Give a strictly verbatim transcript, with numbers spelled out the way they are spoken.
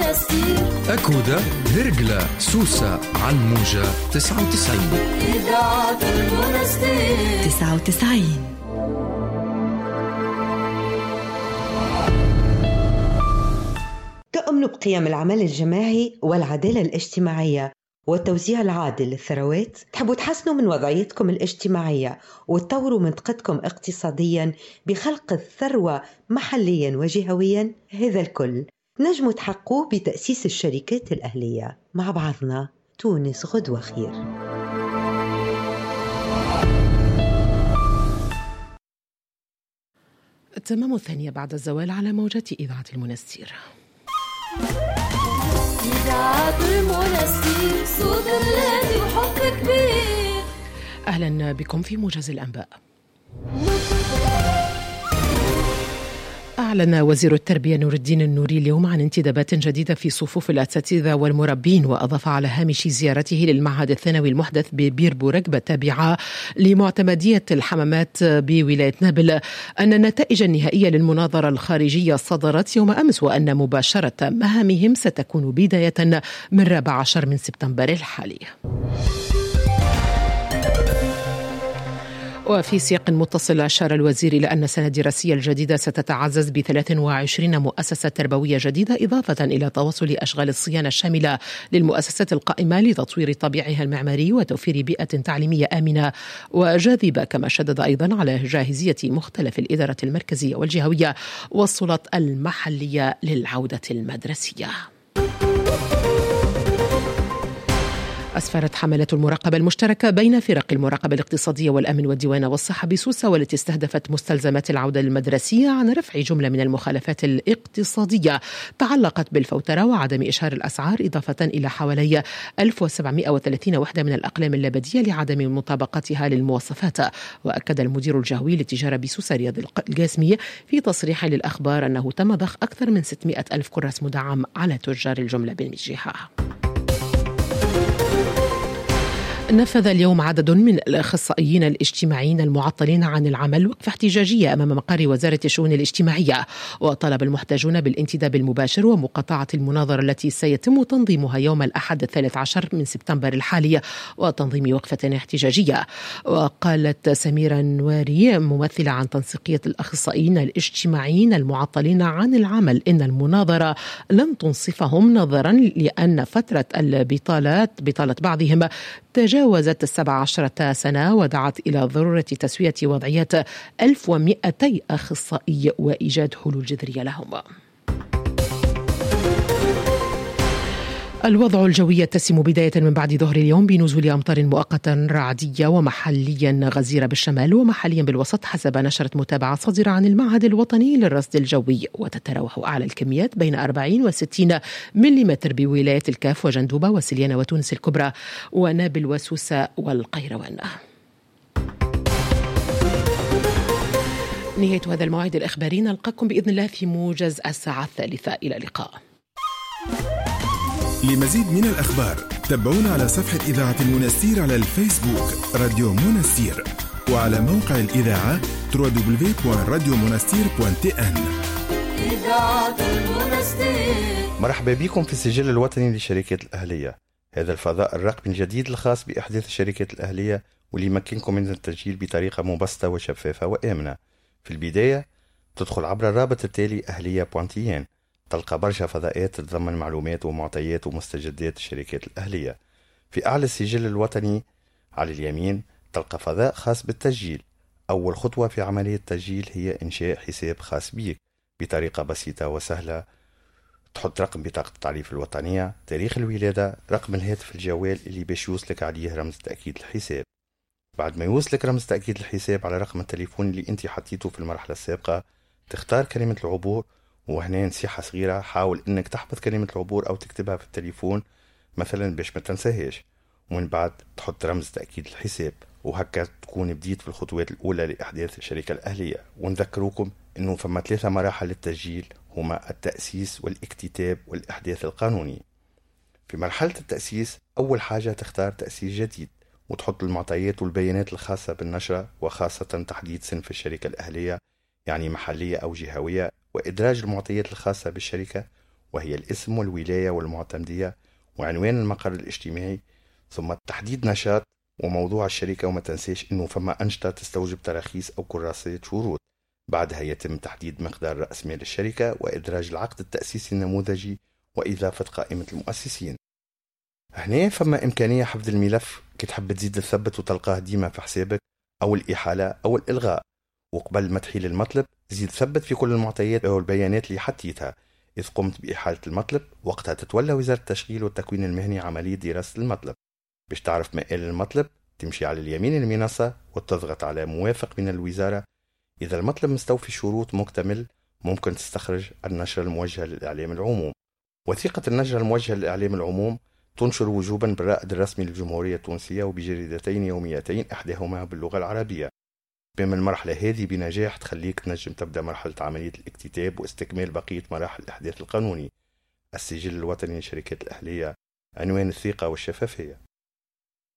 المنستير. أكودة، هرقلة، سوسة، علموجة، تسعة وتسعين. إذاعة المنستير تسعة وتسعين. تؤمن بقيم العمل الجماعي والعدالة الاجتماعية والتوزيع العادل للثروات. تحبوا تحسنوا من وضعيتكم الاجتماعية وتطوروا منطقتكم اقتصاديا بخلق الثروة محليا وجهويا. هذا الكل نجموا تحققوه بتأسيس الشركات الأهلية. مع بعضنا تونس غدوة خير. التمام الثانية بعد الزوال على موجات إذاعة المنستير. إذاعة المنستير صوت الذي وحب كبير. أهلا بكم في موجز الأنباء. أعلن وزير التربية نور الدين النوري اليوم عن انتدابات جديدة في صفوف الأساتذة والمربين، وأضاف على هامش زيارته للمعهد الثانوي المحدث ببير بورقبة التابعة لمعتمدية الحمامات بولاية نابل أن النتائج النهائية للمناظرة الخارجية صدرت يوم أمس، وأن مباشرة مهامهم ستكون بداية من الرابع عشر من سبتمبر الحالي. وفي سياق متصل أشار الوزير إلى أن السنة الدراسية الجديدة ستتعزز ب ثلاث وعشرين مؤسسة تربوية جديدة، إضافة إلى تواصل أشغال الصيانة الشاملة للمؤسسات القائمة لتطوير طابعها المعماري وتوفير بيئة تعليمية آمنة وجاذبة. كما شدد أيضا على جاهزية مختلف الإدارة المركزية والجهوية والسلطات المحلية للعودة المدرسية. أسفرت حملة المراقبة المشتركة بين فرق المراقبة الاقتصادية والأمن والديوان والصحة بسوسة، والتي استهدفت مستلزمات العودة المدرسية، عن رفع جملة من المخالفات الاقتصادية تعلقت بالفوترة وعدم إشهار الأسعار، إضافة إلى حوالي ألف وسبعمائة وثلاثين وحدة من الأقلام اللبدية لعدم مطابقتها للمواصفات. وأكد المدير الجهوي للتجارة بسوسة رياض القاسمي في تصريح للأخبار أنه تم ضخ أكثر من ستمائة ألف كراس مدعم على تجار الجملة بالمجيحة. نفذ اليوم عدد من الأخصائيين الاجتماعيين المعطلين عن العمل وقفة احتجاجية أمام مقر وزارة الشؤون الاجتماعية، وطلب المحتاجون بالانتداب المباشر ومقاطعة المناظرة التي سيتم تنظيمها يوم الأحد الثالث عشر من سبتمبر الحالي وتنظيم وقفة احتجاجية. وقالت سميرة نواري ممثلة عن تنسيقية الأخصائيين الاجتماعيين المعطلين عن العمل إن المناظرة لن تنصفهم، نظرا لأن فترة البطالات بطالة بعضهم تجاوزت السبع عشرة سنة، ودعت إلى ضرورة تسوية وضعية ألف ومئتي أخصائي وإيجاد حلول جذرية لهم. الوضع الجوي يتسم بداية من بعد ظهر اليوم بنزول أمطار مؤقتا رعدية ومحليا غزيرة بالشمال ومحليا بالوسط، حسب نشرة متابعة صادرة عن المعهد الوطني للرصد الجوي. وتتراوح أعلى الكميات بين أربعين وستين مليمتر بولاية الكاف وجندوبة وسليانة وتونس الكبرى ونابل وسوسة والقيروان. نهاية هذا الموعد الإخباري، نلقاكم بإذن الله في موجز الساعة الثالثة. إلى اللقاء. لمزيد من الأخبار تابعونا على صفحة إذاعة المنستير على الفيسبوك راديو منستير، وعلى موقع الإذاعة دبليو دبليو دبليو دوت راديو منستير دوت تي إن. إذاعة المنستير. مرحبا بكم في السجل الوطني للشركات الأهلية، هذا الفضاء الرقمي الجديد الخاص بإحداث الشركات الأهلية واللي يمكنكم من التسجيل بطريقة مبسطة وشفافة وآمنة. في البداية تدخل عبر الرابط التالي أهلية بوانتيين، تلقى برشا فضائيات تتضمن معلومات ومعطيات ومستجدات الشركات الأهلية. في أعلى السجل الوطني على اليمين تلقى فضاء خاص بالتسجيل. أول خطوة في عملية التسجيل هي إنشاء حساب خاص بيك بطريقة بسيطة وسهلة. تحط رقم بطاقة التعريف الوطنية، تاريخ الولادة، رقم الهاتف الجوال اللي باش يوصلك عليه رمز تأكيد الحساب. بعد ما يوصلك رمز تأكيد الحساب على رقم التليفون اللي انت حطيته في المرحلة السابقة، تختار كلمة العبور. وهنا نصيحة صغيرة، حاول انك تحفظ كلمة العبور او تكتبها في التليفون مثلا باش ما تنساهاش، ومن بعد تحط رمز تأكيد الحساب. وهكا تكون بديت في الخطوات الأولى لإحداث الشركة الأهلية. ونذكروكم انه فما ثلاثة مراحل للتسجيل، هما التأسيس والاكتتاب والإحداث القانوني. في مرحلة التأسيس أول حاجة تختار تأسيس جديد وتحط المعطيات والبيانات الخاصة بالنشرة، وخاصة تحديد صنف الشركة الأهلية يعني محلية أو جهوية، وإدراج المعطيات الخاصة بالشركة وهي الاسم والولاية والمعتمدية وعنوان المقر الاجتماعي، ثم تحديد نشاط وموضوع الشركة. وما تنسيش انه فما أنشطة تستوجب تراخيص او كراسات شروط. بعدها يتم تحديد مقدار رأس مال الشركة وإدراج العقد التأسيسي النموذجي وإضافة قائمة المؤسسين. هنا فما إمكانية حفظ الملف كي تحب تزيد تثبت وتلقاه ديما في حسابك، أو الإحالة أو الإلغاء. وقبل ما تحيل المطلب زيد ثبت في كل المعطيات أو البيانات اللي حطيتها. إذ قمت بإحالة المطلب وقتها تتولى وزارة التشغيل والتكوين المهني عملية دراسة المطلب. باش تعرف مآل المطلب تمشي على اليمين المنصة وتضغط على موافق من الوزارة. إذا المطلب مستوفي شروط مكتمل ممكن تستخرج النشرة الموجهة للإعلام العموم. وثيقة النشرة الموجهة للإعلام العموم تنشر وجوبا بالرائد الرسمي للجمهورية التونسية وبجريدتين يوميتين إحداهما باللغة العربية. بما المرحلة هذه بنجاح تخليك تنجم تبدأ مرحلة عملية الاكتتاب واستكمال بقية مراحل الإحداث القانوني. السجل الوطني للشركات الأهلية، عنوان الثقة والشفافية.